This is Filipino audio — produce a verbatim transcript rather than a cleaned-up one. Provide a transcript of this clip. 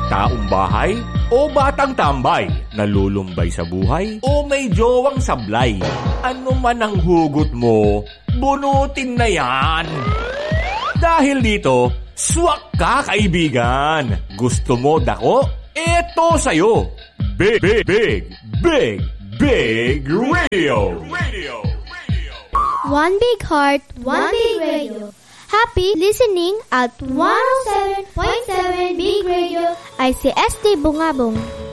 taong bahay o batang tambay, nalulumbay sa buhay o may jowang sablay. Ano man ang hugot mo, bunutin na yan. Dahil dito, swak ka kaibigan. Gusto mo dako? Eto sa'yo. Big, big, big, big, big radio. Radio. One big heart, one big radio. Happy listening at one oh seven point seven Big Radio I C S D Bungabong.